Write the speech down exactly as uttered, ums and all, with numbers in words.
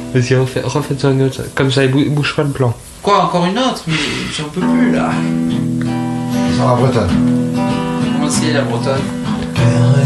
Vas-y, refais, refaites-en une autre. Comme ça, il bou- bouge pas le plan. Quoi, encore une autre? Mais j'en peux plus là. Sans la bretonne. Comment c'est la bretonne? Cœur